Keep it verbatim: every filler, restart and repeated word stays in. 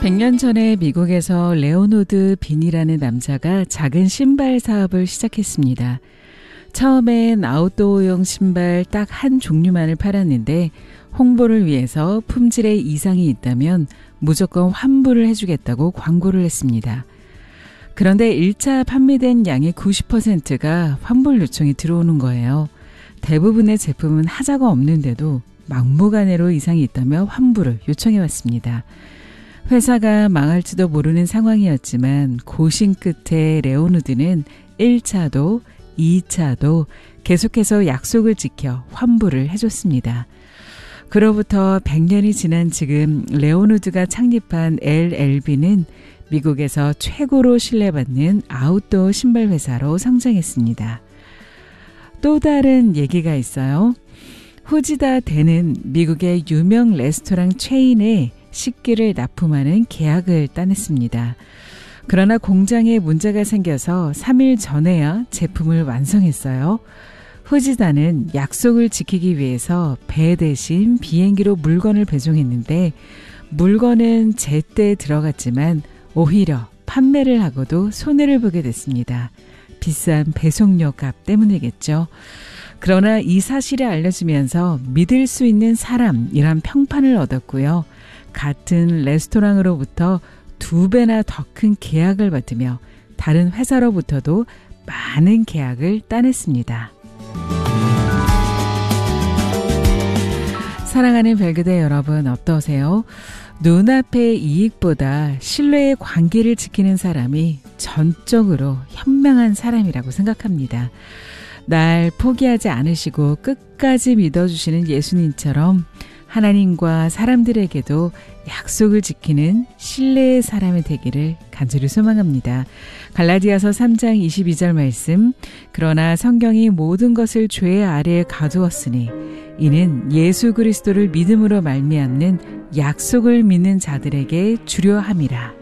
백 년 전에 미국에서 레오노드 빈이라는 남자가 작은 신발 사업을 시작했습니다. 처음엔 아웃도어용 신발 딱 한 종류만을 팔았는데 홍보를 위해서 품질에 이상이 있다면 무조건 환불을 해주겠다고 광고를 했습니다. 그런데 일 차 판매된 양의 구십 퍼센트가 환불 요청이 들어오는 거예요. 대부분의 제품은 하자가 없는데도 막무가내로 이상이 있다며 환불을 요청해 왔습니다. 회사가 망할지도 모르는 상황이었지만 고심 끝에 레오노드는 일 차도 이 차도 계속해서 약속을 지켜 환불을 해줬습니다. 그로부터 백 년이 지난 지금 레오노드가 창립한 엘엘비는 미국에서 최고로 신뢰받는 아웃도어 신발 회사로 성장했습니다. 또 다른 얘기가 있어요. 후지다 대는 미국의 유명 레스토랑 체인에 식기를 납품하는 계약을 따냈습니다. 그러나 공장에 문제가 생겨서 삼 일 전에야 제품을 완성했어요. 후지다는 약속을 지키기 위해서 배 대신 비행기로 물건을 배송했는데 물건은 제때 들어갔지만 오히려 판매를 하고도 손해를 보게 됐습니다. 비싼 배송료 값 때문이겠죠. 그러나 이 사실을 알려주면서 믿을 수 있는 사람이란 평판을 얻었고요. 같은 레스토랑으로부터 두 배나 더 큰 계약을 받으며 다른 회사로부터도 많은 계약을 따냈습니다. 사랑하는 별그대 여러분 어떠세요? 눈앞의 이익보다 신뢰의 관계를 지키는 사람이 전적으로 현명한 사람이라고 생각합니다. 날 포기하지 않으시고 끝까지 믿어주시는 예수님처럼 하나님과 사람들에게도 약속을 지키는 신뢰의 사람이 되기를 간절히 소망합니다. 갈라디아서 삼 장 이십이 절 말씀, 그러나 성경이 모든 것을 죄 아래에 가두었으니 이는 예수 그리스도를 믿음으로 말미암는 약속을 믿는 자들에게 주려 함이라.